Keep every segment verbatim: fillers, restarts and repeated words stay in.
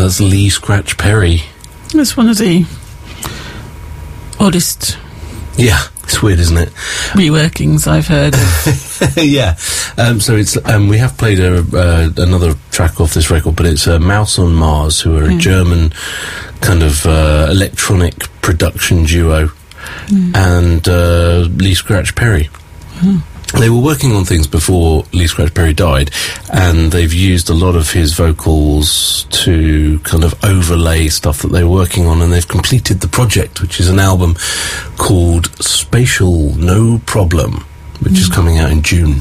that's Lee Scratch Perry. It's one of the oddest... Yeah, it's weird, isn't it? Reworkings I've heard of. Yeah. Um, so it's um, we have played a, uh, another track off this record, but it's uh, Mouse on Mars, who are a mm. German kind of uh, electronic production duo, mm. and uh, Lee Scratch Perry. Mm. They were working on things before Lee Scratch Perry died, and they've used a lot of his vocals to kind of overlay stuff that they were working on, and they've completed the project, which is an album called Spatial No Problem, which mm. is coming out in June.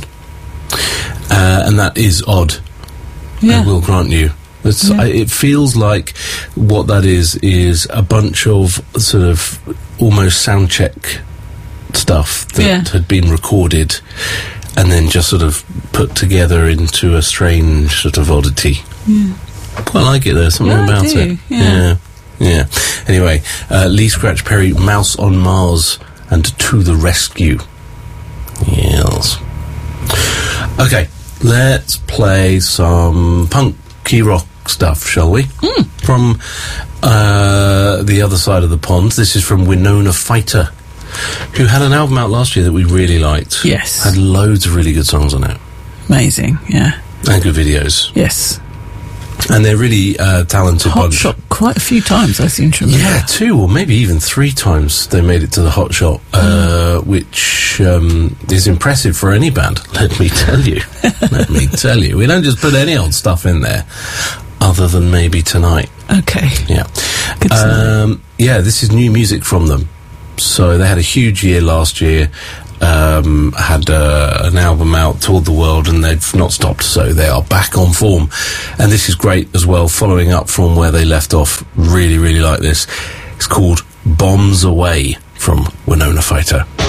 Uh, and that is odd, yeah. I will grant you. It's, yeah. I, it feels like what that is, is a bunch of sort of almost sound check stuff that yeah. had been recorded and then just sort of put together into a strange sort of oddity. Yeah. Quite like it. There's something yeah, about I do. it. Yeah. yeah, yeah. Anyway, uh, Lee Scratch Perry, Mouse on Mars, and To the Rescue. Yes. Okay, let's play some punky rock stuff, shall we? Mm. From uh, the other side of the pond. This is from Winona Fighter, who had an album out last year that we really liked. Yes. Had loads of really good songs on it. Amazing, yeah. And good videos. Yes. And they're really uh, talented Hot bunch. Shot quite a few times, I seem to remember. Yeah, two or maybe even three times they made it to the Hot Shot, uh, mm. which um, is impressive for any band, let me tell you. Let me tell you. We don't just put any old stuff in there, other than maybe Tonight. Okay. Yeah. Good to know. Um, yeah, this is new music from them. So they had a huge year last year, um, had uh, an album out, toured the world, and they've not stopped, so they are back on form. And this is great as well, following up from where they left off. Really, really like this. It's called Bombs Away from Winona Fighter.